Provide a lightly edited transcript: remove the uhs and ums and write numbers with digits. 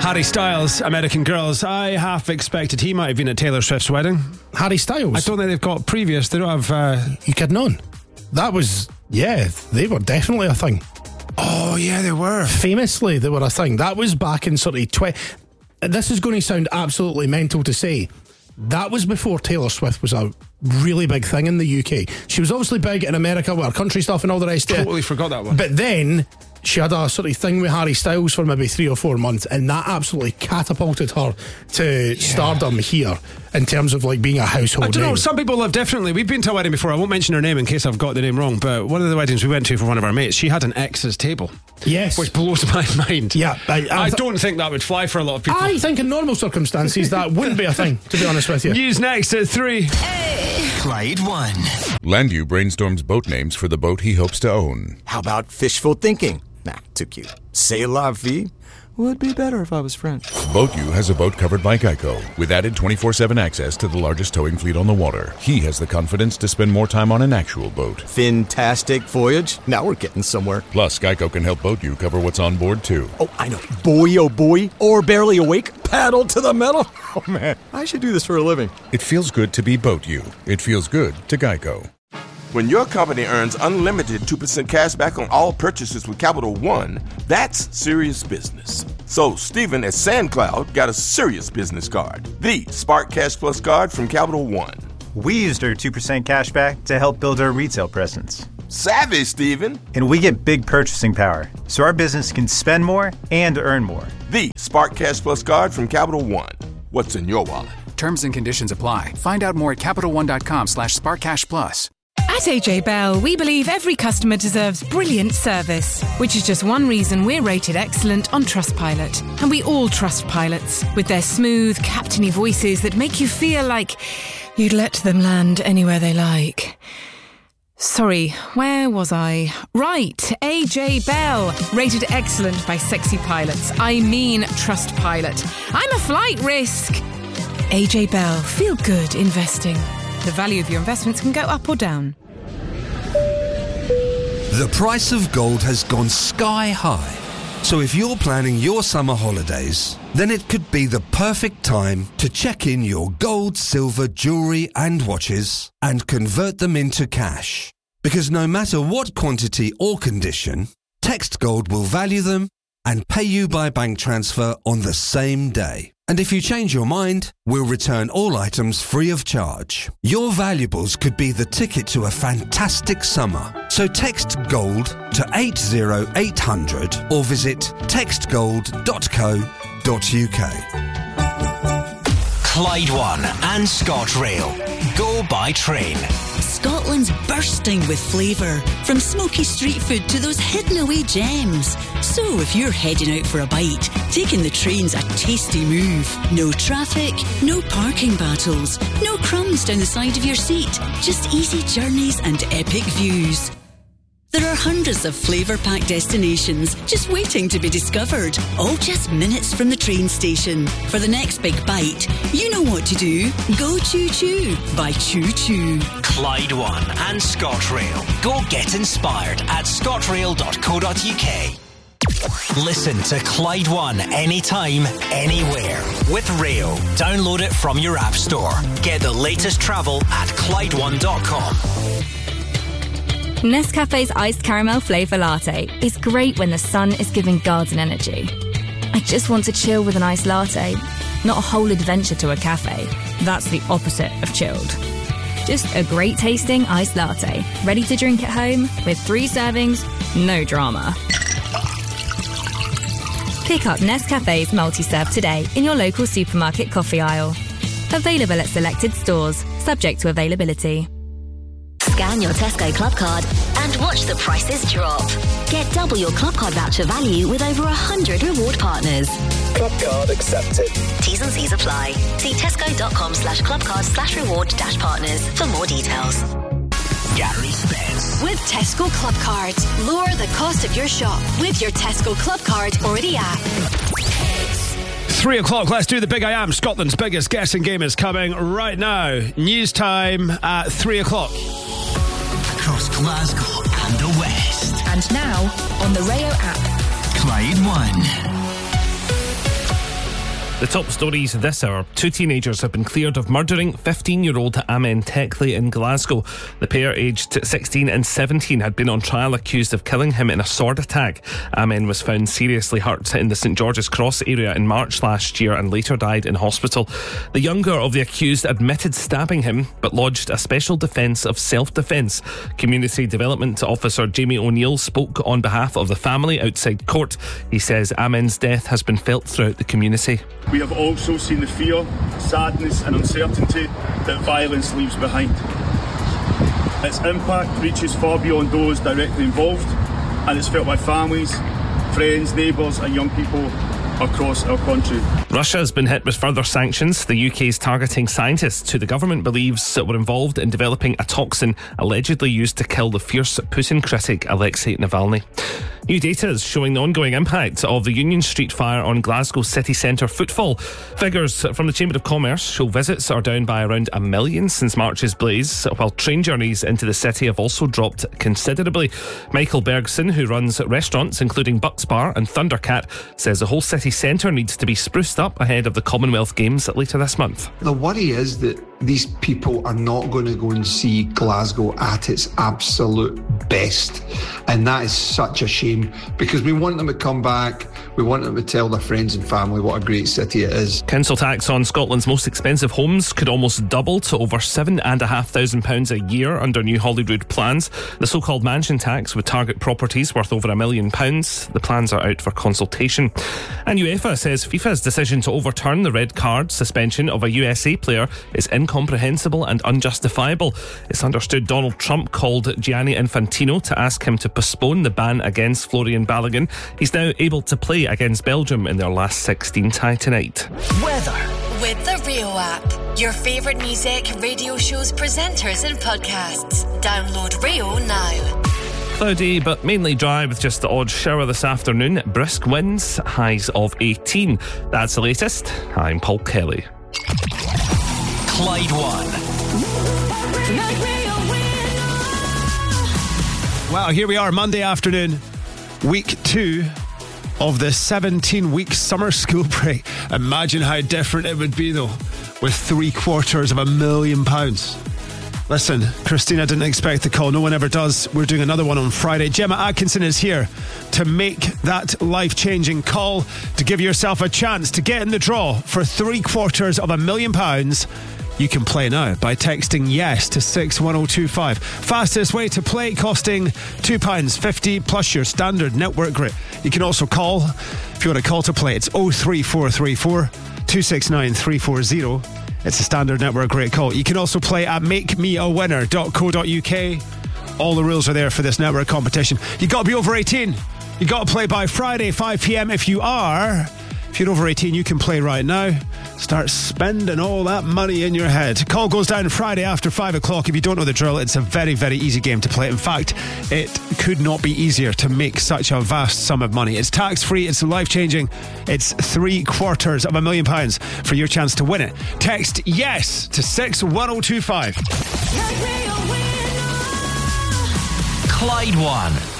Harry Styles, American Girls. I half expected he might have been at Taylor Swift's wedding. Harry Styles? I don't think they've got previous. They don't have... You kidding on? That was... Yeah, they were definitely a thing. Oh, yeah, they were. Famously, they were a thing. That was back in sort of... This is going to sound absolutely mental to say. That was before Taylor Swift was a really big thing in the UK. She was obviously big in America with her country stuff and all the rest of it. Totally forgot that one. But then she had a sort of thing with Harry Styles for maybe 3 or 4 months, and that absolutely catapulted her to stardom here in terms of like being a household I don't name. know, some people have differently. We've been to a wedding before. I won't mention her name in case I've got the name wrong, but one of the weddings we went to for one of our mates, she had an ex's table. Yes. Which blows my mind. Yeah. I don't think that would fly for a lot of people. I think in normal circumstances that wouldn't be a thing, to be honest with you. News next at 3. Clyde 1. Landu brainstorms boat names for the boat he hopes to own. How about fishful thinking? Nah, too cute. C'est la vie would be better if I was French. BoatU has a boat covered by Geico, with added 24/7 access to the largest towing fleet on the water. He has the confidence to spend more time on an actual boat. Fantastic voyage. Now we're getting somewhere. Plus, Geico can help BoatU cover what's on board, too. Oh, I know. Boy, oh boy, or barely awake, paddle to the metal. Oh, man, I should do this for a living. It feels good to be BoatU. It feels good to Geico. When your company earns unlimited 2% cash back on all purchases with Capital One, that's serious business. So Stephen at SandCloud got a serious business card, the Spark Cash Plus card from Capital One. We used our 2% cash back to help build our retail presence. Savvy, Stephen. And we get big purchasing power, so our business can spend more and earn more. The Spark Cash Plus card from Capital One. What's in your wallet? Terms and conditions apply. Find out more at CapitalOne.com/SparkCashPlus. At AJ Bell, we believe every customer deserves brilliant service, which is just one reason we're rated excellent on Trustpilot. And we all trust pilots, with their smooth, captainy voices that make you feel like you'd let them land anywhere they like. Sorry, where was I? Right, AJ Bell, rated excellent by sexy pilots. I mean Trustpilot. I'm a flight risk. AJ Bell, feel good investing. The value of your investments can go up or down. The price of gold has gone sky high. So if you're planning your summer holidays, then it could be the perfect time to check in your gold, silver, jewellery and watches and convert them into cash. Because no matter what quantity or condition, Text Gold will value them and pay you by bank transfer on the same day. And if you change your mind, we'll return all items free of charge. Your valuables could be the ticket to a fantastic summer. So text GOLD to 80800 or visit textgold.co.uk. Clyde 1 and ScotRail. Go by train. Scotland's bursting with flavour, from smoky street food to those hidden away gems. So if you're heading out for a bite, taking the train's a tasty move. No traffic, no parking battles, no crumbs down the side of your seat, just easy journeys and epic views. There are hundreds of flavour-packed destinations just waiting to be discovered, all just minutes from the train station. For the next big bite, you know what to do. Go Choo Choo by Choo Choo. Clyde 1 and ScotRail. Go get inspired at scotrail.co.uk. Listen to Clyde 1 anytime, anywhere with Rail. Download it from your app store. Get the latest travel at Clyde1.com. Nescafe's iced caramel flavour latte is great when the sun is giving garden energy. I just want to chill with an iced latte, not a whole adventure to a cafe. That's the opposite of chilled. Just a great tasting iced latte, ready to drink at home with 3 servings, no drama. Pick up Nescafe's multi-serve today in your local supermarket coffee aisle. Available at selected stores, subject to availability. Scan your Tesco Club Card and watch the prices drop. Get double your Club Card voucher value with over 100 reward partners. Club Card accepted. T's and C's apply. See tesco.com/clubcard/reward-partners for more details. Gary Spence. With Tesco Club Cards, lower the cost of your shop with your Tesco Club Card or the app. 3 o'clock, let's do the Big I Am. Scotland's biggest guessing game is coming right now. News time at 3 o'clock. Across Glasgow and the West. And now on the Rayo app. Clyde 1. The top stories this hour. 2 teenagers have been cleared of murdering 15-year-old Amen Teckley in Glasgow. The pair, aged 16 and 17, had been on trial accused of killing him in a sword attack. Amen was found seriously hurt in the St George's Cross area in March last year and later died in hospital. The younger of the accused admitted stabbing him but lodged a special defence of self-defence. Community Development Officer Jamie O'Neill spoke on behalf of the family outside court. He says Amen's death has been felt throughout the community. We have also seen the fear, sadness and uncertainty that violence leaves behind. Its impact reaches far beyond those directly involved, and it's felt by families, friends, neighbours and young people across our country. Russia has been hit with further sanctions. The UK is targeting scientists who the government believes were involved in developing a toxin allegedly used to kill the fierce Putin critic Alexei Navalny. New data is showing the ongoing impact of the Union Street fire on Glasgow city centre footfall. Figures from the Chamber of Commerce show visits are down by around 1 million since March's blaze, while train journeys into the city have also dropped considerably. Michael Bergson, who runs restaurants including Bucks Bar and Thundercat, says the whole city centre needs to be spruced up ahead of the Commonwealth Games later this month. The worry is that these people are not going to go and see Glasgow at its absolute best. And that is such a shame, because we want them to come back. We want them to tell their friends and family what a great city it is. Council tax on Scotland's most expensive homes could almost double to over £7,500 a year under new Holyrood plans. The so-called mansion tax would target properties worth over £1 million. The plans are out for consultation. And UEFA says FIFA's decision to overturn the red card suspension of a USA player is incomprehensible and unjustifiable. It's understood Donald Trump called Gianni Infantino to ask him to postpone the ban against Florian Balogun. He's now able to play against Belgium in their last 16 tie tonight. Weather. With the Rio app. Your favourite music, radio shows, presenters and podcasts. Download Rio now. Cloudy but mainly dry with just the odd shower this afternoon. Brisk winds, highs of 18. That's the latest. I'm Paul Kelly. Clyde One. Well, here we are, Monday afternoon, week 2 of the 17-week summer school break. Imagine how different it would be, though, with £750,000. Listen, Christina didn't expect the call. No one ever does. We're doing another one on Friday. Gemma Atkinson is here to make that life-changing call, to give yourself a chance to get in the draw for £750,000. You can play now by texting yes to 61025. Fastest way to play, costing £2.50 plus your standard network rate. You can also call. If you want to call to play, it's 03434 269 340. It's a standard network rate call. You can also play at makemeawinner.co.uk. All the rules are there for this network competition. You got to be over 18. You got to play by Friday, 5 p.m. If you're over 18, you can play right now. Start spending all that money in your head. Call goes down Friday after 5 o'clock. If you don't know the drill, it's a very, very easy game to play. In fact, it could not be easier to make such a vast sum of money. It's tax-free, it's life-changing. It's £750,000 for your chance to win it. Text yes to 61025. Clyde One.